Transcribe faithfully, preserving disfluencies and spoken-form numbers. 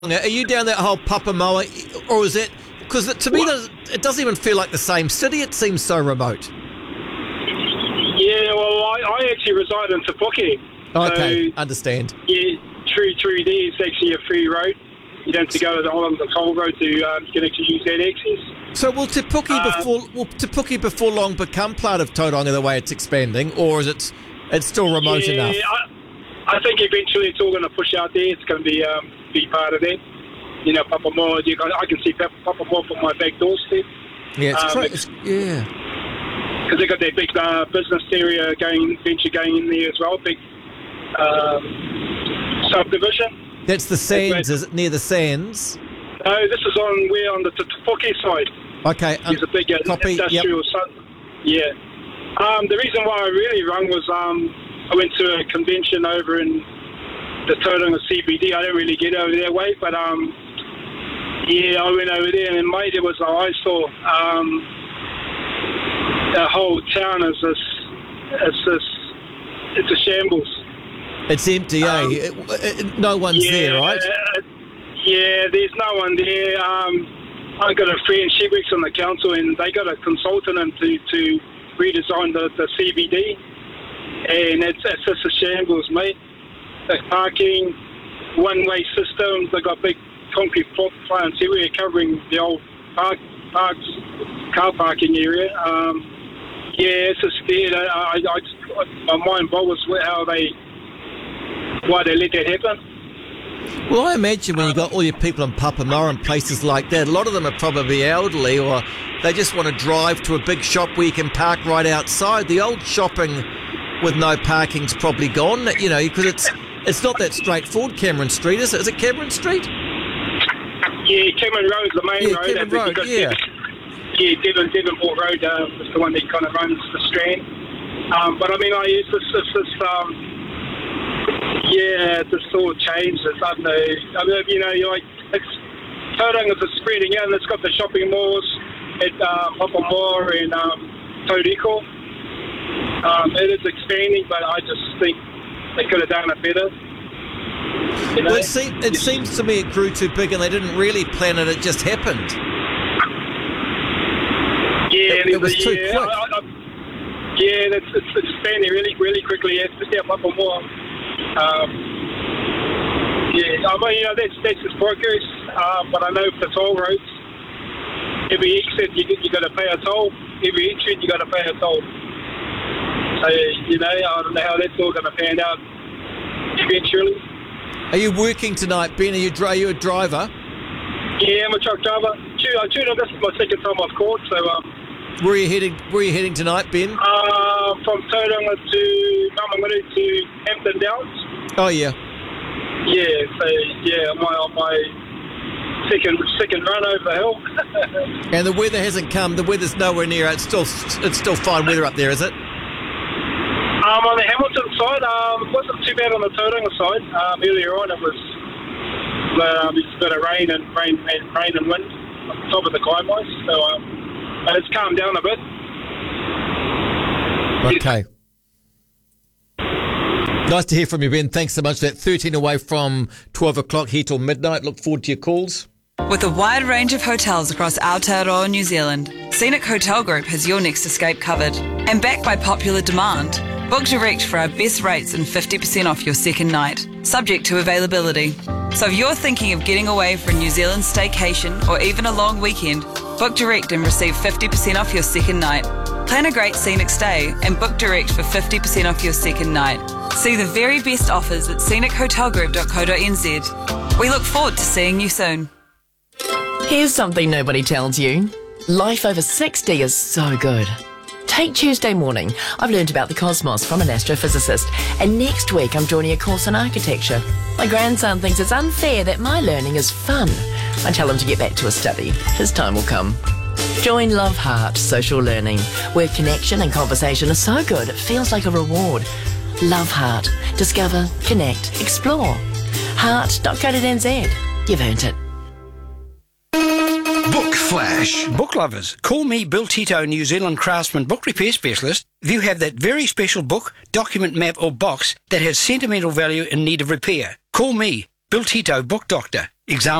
Are you down that whole Papamoa, or is it? Because to me, it doesn't even feel like the same city. It seems so remote. Yeah, well, I, I actually reside in Te Puke. Okay, so, understand. Yeah, through through there, it's actually a free road. You don't have to go to the, along the toll road to um, you can actually use that access. So will Te Puke um, before will Te Puke before long become part of Tauranga the way it's expanding, or is it it's still remote yeah, enough? I, I think eventually it's all going to push out there. It's going to be um, be part of that. You know, Papamoa, you got, I can see Papamoa from my back doorstep. Yeah, it's, um, tra- it's it's yeah. Because they've got their big uh, business area going, venture going in there as well, big um, subdivision. That's the Sands, is it near the Sands? No, this is on where on the Te Puke side. Okay, um, There's a big uh, copy, industrial yep. sub. Yeah. Um, the reason why I really rung was um, I went to a convention over in the Tauranga C B D. I don't really get over that way, but um, yeah, I went over there and mate, it was an eyesore. Um, the whole town is this, it's this, it's a shambles. It's empty, um, eh? It, it, no one's yeah, there, right? Uh, yeah, there's no one there. Um, I got a friend, she works on the council, and they got a consultant in to, to redesign the, the C B D, and it's, it's just a shambles, mate. The parking, one-way systems, they got big concrete plants everywhere covering the old park, parks, car parking area. Um, yeah, it's just scared. I, I, I just, my mind boggles with how they, why they let that happen. Well, I imagine when you've got all your people in Papamoa and places like that, a lot of them are probably elderly, or they just want to drive to a big shop where you can park right outside. The old shopping with no parking's probably gone, you know, because it's it's not that straightforward. Cameron Street, is it? Is it Cameron Street? Yeah, Cameron Road's the main Yeah, road. Cameron and then Road, you've got yeah. Devon, yeah, Devon, Devonport Road uh, is the one that kind of runs the Strand. Um, but I mean, I use this, this, this um, yeah, this sort of changed. It's, I don't know, I mean, you know, you're like, it's, Tauranga is spreading out, and it's got the shopping malls at uh, Papamoa and um, Tauriko. Um, it is expanding, but I just think they could have done it better. You know? Well, it, seem, it seems to me it grew too big and they didn't really plan it, it just happened. Yeah, It, it was yeah, too quick. I, I, yeah, it's, it's expanding really, really quickly. It's just out Papamoa. Um, yeah, I mean, you know, that's, that's just progress, um, but I know for toll roads, every exit you, you got to pay a toll, every exit you got to pay a toll. So, you know, I don't know how that's all going to pan out eventually. Are you working tonight, Ben? Are you, are you a driver? Yeah, I'm a truck driver. I tuned on, this is my second time I've called, so... Um, Where are you heading, where are you heading tonight, Ben? uh, from Tauranga to Mamangaru to Hampton Downs. Oh, yeah. Yeah, so, yeah, I'm on my second second run over the hill. And the weather hasn't come, the weather's nowhere near, it's still it's still fine weather up there, is it? Um, on the Hamilton side, um, it wasn't too bad on the Tauranga side. Um, earlier on, it was um, just a bit of rain and rain and rain and wind on top of the Kaimais. So, um, but it's calmed down a bit. Okay. Nice to hear from you, Ben. Thanks so much for that. thirteen away from twelve o'clock here till midnight. Look forward to your calls. With a wide range of hotels across Aotearoa, New Zealand, Scenic Hotel Group has your next escape covered. And backed by popular demand, book direct for our best rates and fifty percent off your second night, subject to availability. So if you're thinking of getting away for a New Zealand staycation or even a long weekend, book direct and receive fifty percent off your second night. Plan a great scenic stay and book direct for fifty percent off your second night. See the very best offers at scenic hotel group dot co dot n z. We look forward to seeing you soon. Here's something nobody tells you. Life over sixty is so good. Take Tuesday morning. I've learned about the cosmos from an astrophysicist, and next week I'm joining a course on architecture. My grandson thinks it's unfair that my learning is fun. I tell him to get back to his study. His time will come. Join Love Heart Social Learning, where connection and conversation are so good it feels like a reward. Love Heart. Discover, connect, explore. heart dot co dot n z. You've earned it. Book Flash. Book lovers, call me Bill Tito, New Zealand craftsman book repair specialist. If you have that very special book, document, map or box that has sentimental value in need of repair, call me, Bill Tito, Book Doctor. Example